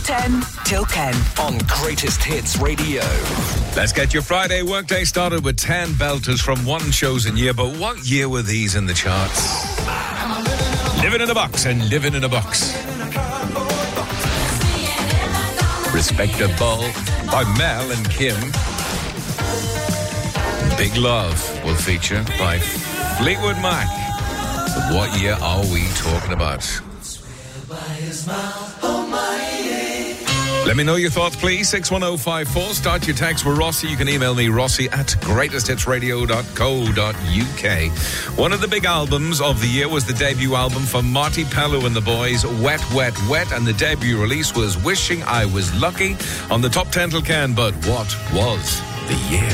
10 till 10 on Greatest Hits Radio. Let's get your Friday workday started with 10 belters from one chosen year. But what year were these in the charts? Living in a Box and Living in a Box. Respectable by Mel and Kim. Big Love will feature by Fleetwood Mac. But what year are we talking about? Let me know your thoughts, please. 61054. Start your text with Rossi. You can email me, Rossi at greatesthitsradio.co.uk. One of the big albums of the year was the debut album for Marty Pellew and the Boys, Wet, Wet, Wet, and the debut release was Wishing I Was Lucky on the top 10 till 10. But what was the year?